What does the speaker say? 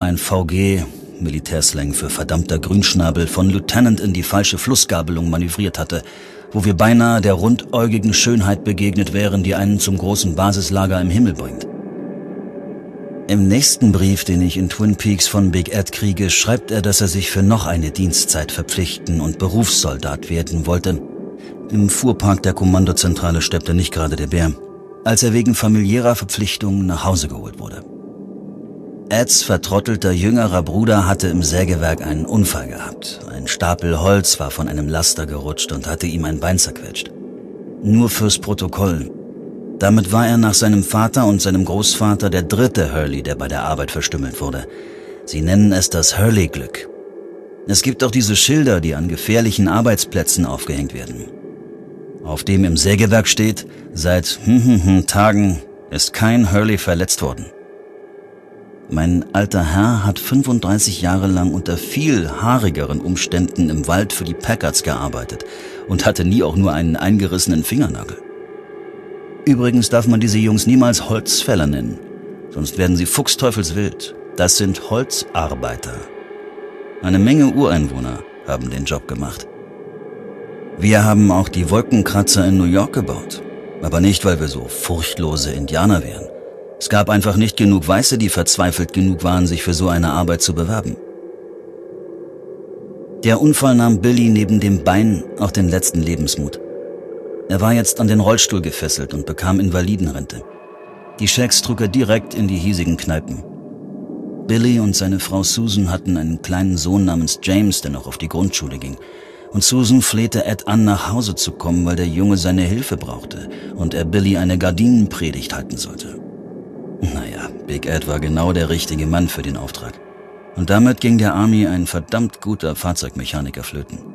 ein VG, Militärslang für verdammter Grünschnabel, von Lieutenant in die falsche Flussgabelung manövriert hatte, wo wir beinahe der rundäugigen Schönheit begegnet wären, die einen zum großen Basislager im Himmel bringt. Im nächsten Brief, den ich in Twin Peaks von Big Ed kriege, schreibt er, dass er sich für noch eine Dienstzeit verpflichten und Berufssoldat werden wollte. Im Fuhrpark der Kommandozentrale steppte nicht gerade der Bär, als er wegen familiärer Verpflichtungen nach Hause geholt wurde. Eds vertrottelter jüngerer Bruder hatte im Sägewerk einen Unfall gehabt. Ein Stapel Holz war von einem Laster gerutscht und hatte ihm ein Bein zerquetscht. Nur fürs Protokoll. Damit war er nach seinem Vater und seinem Großvater der dritte Hurley, der bei der Arbeit verstümmelt wurde. Sie nennen es das Hurley-Glück. Es gibt auch diese Schilder, die an gefährlichen Arbeitsplätzen aufgehängt werden. Auf dem im Sägewerk steht, seit Tagen ist kein Hurley verletzt worden. Mein alter Herr hat 35 Jahre lang unter viel haarigeren Umständen im Wald für die Packards gearbeitet und hatte nie auch nur einen eingerissenen Fingernagel. Übrigens darf man diese Jungs niemals Holzfäller nennen, sonst werden sie fuchsteufelswild. Das sind Holzarbeiter. Eine Menge Ureinwohner haben den Job gemacht. Wir haben auch die Wolkenkratzer in New York gebaut, aber nicht, weil wir so furchtlose Indianer wären. Es gab einfach nicht genug Weiße, die verzweifelt genug waren, sich für so eine Arbeit zu bewerben. Der Unfall nahm Billy neben dem Bein auch den letzten Lebensmut. Er war jetzt an den Rollstuhl gefesselt und bekam Invalidenrente. Die Schecks trug er direkt in die hiesigen Kneipen. Billy und seine Frau Susan hatten einen kleinen Sohn namens James, der noch auf die Grundschule ging. Und Susan flehte Ed an, nach Hause zu kommen, weil der Junge seine Hilfe brauchte und er Billy eine Gardinenpredigt halten sollte. Naja, Big Ed war genau der richtige Mann für den Auftrag. Und damit ging der Army ein verdammt guter Fahrzeugmechaniker flöten.